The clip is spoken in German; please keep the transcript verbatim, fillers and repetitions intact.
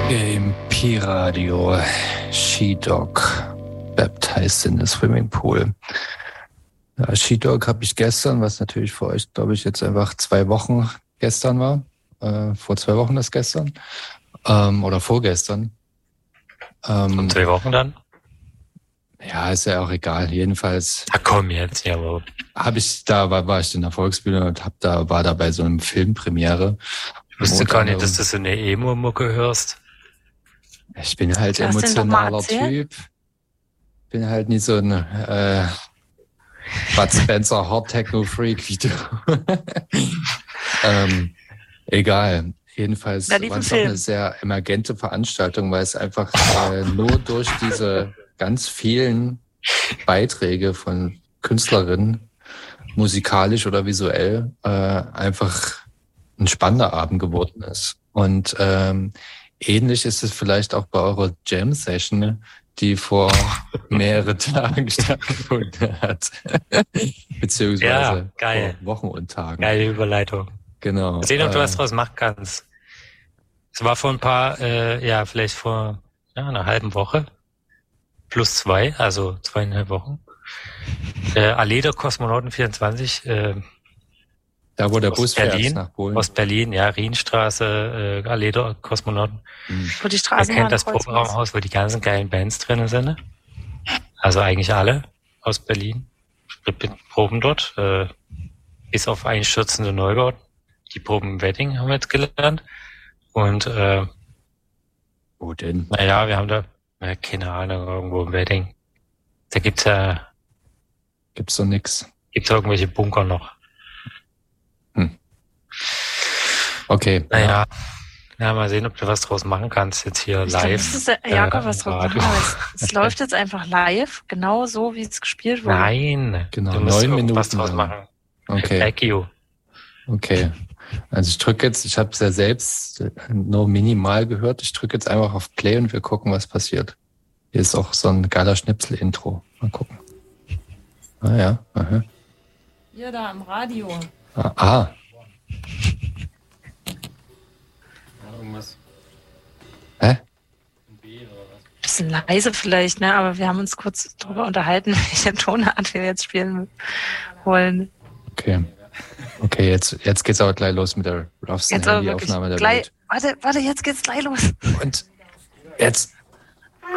Game P-Radio, She-Dog, baptized in the Swimming Pool. Ja, She-Dog habe ich gestern, was natürlich für euch, glaube ich, jetzt einfach zwei Wochen gestern war. Äh, vor zwei Wochen das gestern. Ähm, oder vorgestern. Ähm, Und zwei Wochen dann? Ja, ist ja auch egal. Jedenfalls. Ach komm jetzt, jawohl. Habe ich da war, war ich in der Volksbühne und hab da war da bei so einem Filmpremiere. Ich wusste gar nicht, dass du so eine Emo-Mucke hörst. Ich bin halt Du hast den doch mal emotionaler erzählt. Typ. Bin halt nicht so ein äh, Bud Spencer Hard Techno Freak wie du. ähm, egal. Jedenfalls Da lief war ein es auch eine Film. sehr emergente Veranstaltung, weil es einfach äh, nur durch diese ganz vielen Beiträge von Künstlerinnen, musikalisch oder visuell, äh, einfach ein spannender Abend geworden ist. Und ähm, ähnlich ist es vielleicht auch bei eurer Jam-Session, die vor mehreren Tagen stattgefunden hat. Beziehungsweise Ja, geil. vor Wochen und Tagen. Geile Überleitung. Genau. Sehen, ob du Äh, was draus machen kannst. Es war vor ein paar, äh, ja, vielleicht vor ja, einer halben Woche. Plus zwei, also zweieinhalb Wochen. Äh, Allee der Kosmonauten vierundzwanzig, äh, Da, wo der aus Bus fährt Berlin, nach Polen. Ost-Berlin, ja, Rienstraße, äh, Allee der Kosmonauten. Hm. Wo die Ihr Straßenbahn kennt das kreuzt. Proberaumhaus, wo die ganzen geilen Bands drinnen sind. Ne? Also eigentlich alle aus Berlin. Wir proben dort, äh, bis auf einstürzende Neubauten. Die proben im Wedding, haben wir jetzt gelernt. Und äh, Wo denn? naja, wir haben da, ja, keine Ahnung, irgendwo im Wedding. Da gibt's ja, Gibt's doch nix. gibt's irgendwelche Bunker noch. Okay. Naja, ja, mal sehen, ob du was draus machen kannst jetzt hier Ich glaube, live. das ist der Jakob, äh, was drauf Radio. machen. aber Es, es läuft jetzt einfach live, genau so, wie es gespielt wurde. Nein, Genau, du musst neun irgendwas Minuten draus lang. machen. Okay. Thank you. Okay. Also ich drücke jetzt, ich habe es ja selbst nur minimal gehört. Ich drücke jetzt einfach auf Play und wir gucken, was passiert. Hier ist auch so ein geiler Schnipsel-Intro. Mal gucken. Ah ja. Aha. Hier da im Radio. Ah. ah. Irgendwas. Hä? Bisschen leise vielleicht, ne? Aber wir haben uns kurz drüber unterhalten, welche Tonart wir jetzt spielen wollen. Okay. Okay, jetzt, jetzt geht's aber gleich los mit der roughsten Jetzt aber wirklich Handyaufnahme der gleich. Welt. Warte, warte, jetzt geht's gleich los. Und jetzt.